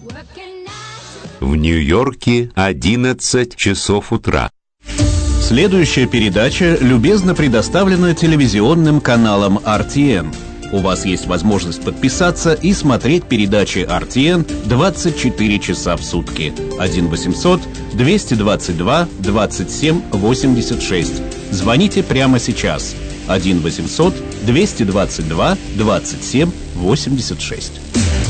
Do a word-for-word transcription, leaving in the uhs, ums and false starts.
В Нью-Йорке одиннадцать часов утра. Следующая передача любезно предоставлена телевизионным каналом эр ти эн. У вас есть возможность подписаться и смотреть передачи эр ти эн двадцать четыре часа в сутки. один восемьсот двести двадцать два двадцать семь восемьдесят шесть. Звоните прямо сейчас. один восемьсот двести двадцать два двадцать семь восемьдесят шесть.